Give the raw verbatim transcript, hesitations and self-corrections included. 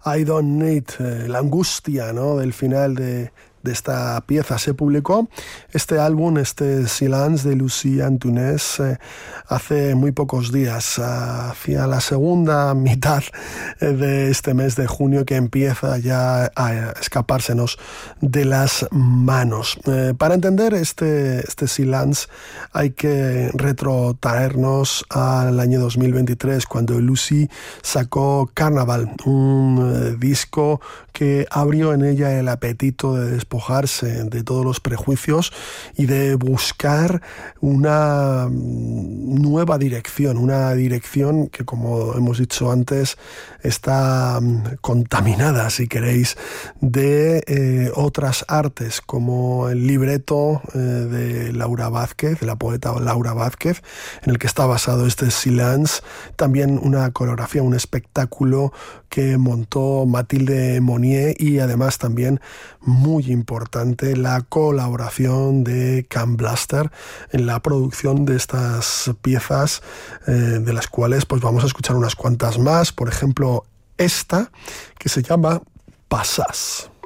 I Don't Need, eh, la angustia, ¿no?, del final de, de esta pieza. Se publicó este álbum, este Silence de Lucie Antunes, eh, hace muy pocos días, hacia la segunda mitad de este mes de junio, que empieza ya a escapársenos de las manos. Eh, para entender este, este Silence hay que retrotraernos al año dos mil veintitrés, cuando Lucie sacó Carnaval, un eh, disco que abrió en ella el apetito de despojarse de todos los prejuicios y de buscar una nueva dirección, una dirección que, como hemos dicho antes, está contaminada, si queréis, de eh, otras artes, como el libreto eh, de Laura Vázquez, de la poeta Laura Vázquez, en el que está basado este Silence, también una coreografía, un espectáculo que montó Mathilde Monnier, y además también, muy importante, la colaboración de Can Blaster en la producción de estas piezas, eh, de las cuales pues vamos a escuchar unas cuantas más, por ejemplo esta, que se llama Passas.